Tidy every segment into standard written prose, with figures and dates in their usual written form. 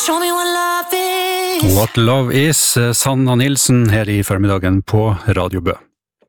Show me what love is. What Love Is, Sanna Nilsen her i formiddagen på Radio Bø.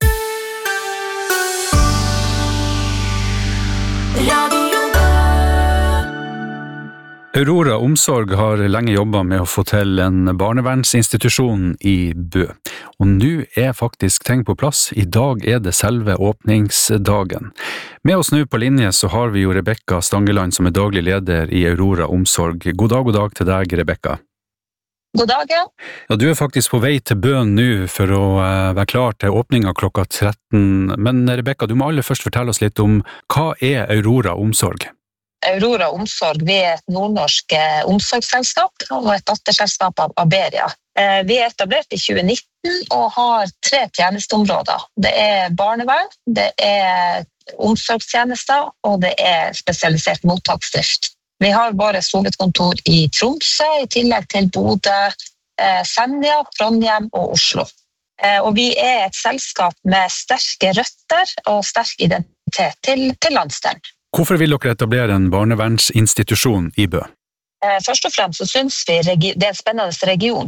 Aurora Omsorg har lenge jobbet med å få til en barnevernsinstitusjon i Bø. Og nå er faktisk ting på plass. I dag er det selve åpningsdagen. Med oss nå på linje så har vi jo Rebekka Stangeland som er daglig leder i Aurora Omsorg. God dag til deg, Rebekka. God dag, ja. Ja, du er faktisk på vei til Bø nå for å være klar til åpninga klokka 13. Men Rebekka, du må aller først fortelle oss litt om hva er Aurora Omsorg? Aurora Omsorg, vi er et nordnorsk omsorgsselskap og et datterselskap av Aberia. Vi er etablert i 2019 og har 3 tjenesteområder. Det er barnevern, det er omsorgstjenester og det er spesialisert mottaksdrift. Vi har våre hovedkontor i Tromsø, i tillegg til Bodø, Senja, Trondheim og Oslo. Og vi er et selskap med sterke røtter og sterk identitet til landsdelen. Hvorfor vil dere etablere en barnevernsinstitusjon i Bø? Først og fremst så synes vi det er en spennende region.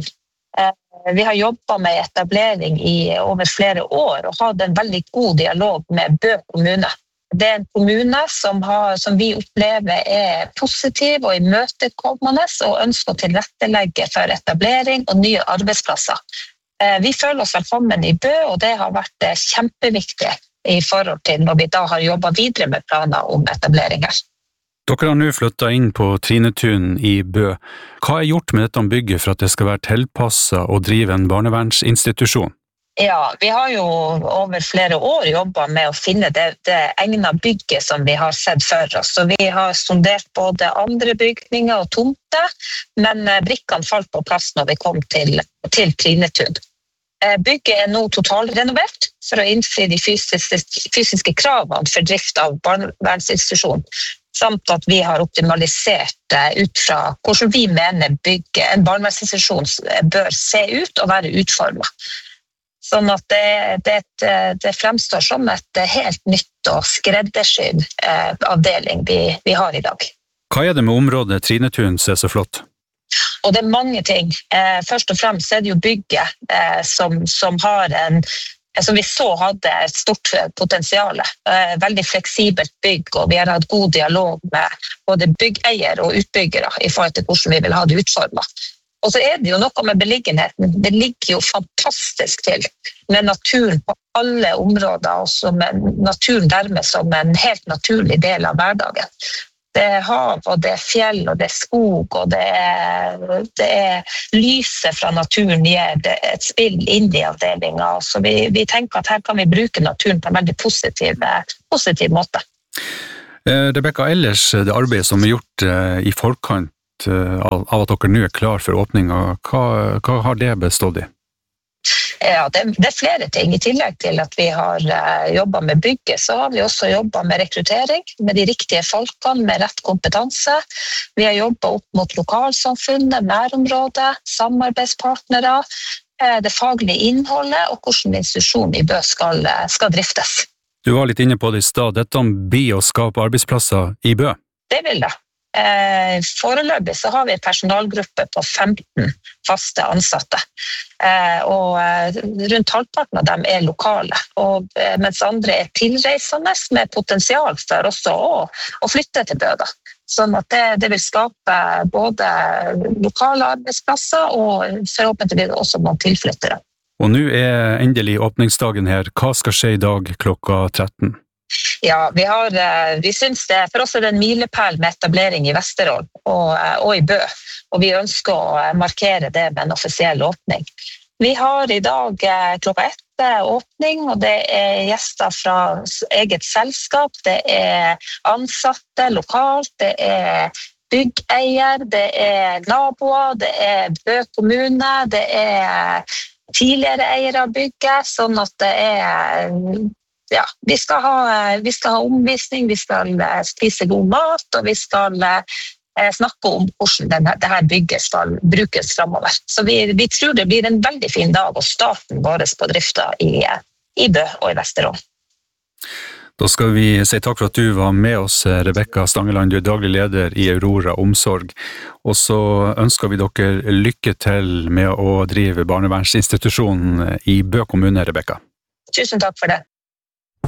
Vi har jobbet med etablering i over flere år og hatt en veldig god dialog med Bø kommune. Det er en kommune som vi opplever er positiv og imøtekommende og ønsker å tilrettelegge for etablering og nye arbeidsplasser. Vi føler oss velkommen i Bø, og det har vært kjempeviktig i forhold til når vi da har jobbet videre med planer om etableringer. Dere har nå flyttet inn på Trinetun i Bø. Hva er gjort med dette bygget for at det skal være tilpasset å drive en barnevernsinstitusjon? Ja, vi har jo over flere år jobbet med å finne det egnede bygget som vi har sett for oss. Så vi har sondert både andre bygninger og tomter, men brikkene falt på plass når vi kom til Trinetun. Bygget er nå totalrenovert for å innfri de fysiske kravene for drift av barnevernsinstitusjon, samt at vi har optimalisert ut fra hvordan vi mener en barnevernsinstitusjon bør se ut og være utformet. Sånn at det fremstår som et helt nytt og skreddersydd avdeling vi har i dag. Hva er det med området Trinetun som er så flott? Og det er mange ting. Først og fremst er det jo bygget som har som vi så hadde et stort potensial. Veldig fleksibelt bygg, og vi har hatt god dialog med både byggeier og utbyggere i forhold til hvordan vi vil ha det utformet. Og så er det jo noe med beliggenheten. Det ligger jo fantastisk til med naturen på alle områder, og med naturen dermed som en helt naturlig del av hverdagen. Det er hav, og det er fjell, og det er skog, og det er lyset fra naturen gir et spill inn i avdelingen. Så vi tenker at her kan vi bruke naturen på en veldig positiv måte. Rebekka, ellers det arbeidet som er gjort i forkant av at dere nå er klar for åpningen, hva har det bestått i? Ja, det er flere ting. I tillegg til at vi har jobbet med bygget, så har vi også jobbet med rekruttering, med de riktige folkene, med rett kompetanse. Vi har jobbet opp mot lokalsamfunnet, nærområdet, samarbeidspartnere, det faglige innholdet og hvordan institusjonen i Bø skal driftes. Du var litt inne på det i stad. Dette blir å skape arbeidsplasser i Bø? Det vil det. Foreløpig så har vi en personalgruppe på 15 faste ansatte, og rundt halvparten av dem er lokale, og mens andre er tilreisende med potensial for også å flytte til Bø. Sånn at det vil skape både lokale arbeidsplasser og forhåpentligvis også noen tilflyttere. Og nå er endelig åpningsdagen her. Hva skal skje i dag klokka 13? Ja, vi synes for oss er det en milepæl med etablering i Vesterålen og i Bø, og vi ønsker å markere det med en offisiell åpning. Vi har i dag klokka 1 åpning, og det er gjester fra eget selskap, det er ansatte lokalt, det er byggeier, det er naboer, det er Bø kommune, det er tidligere eiere av bygget, sånn at det er... Ja, vi skal ha omvisning, vi skal spise god mat, og vi skal snakke om hvordan dette bygget skal brukes fremover. Så vi tror det blir en veldig fin dag, og starten vår på drifta i Bø og i Vesterålen. Da skal vi si takk for at du var med oss, Rebekka Stangeland, du er daglig leder i Aurora Omsorg. Og så ønsker vi dere lykke til med å drive barnevernsinstitusjonen i Bø kommune, Rebekka. Tusen takk for det.